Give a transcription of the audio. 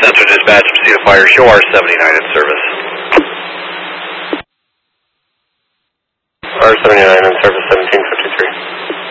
Central Dispatch, Pursuit of Fire, show R79 in service. R79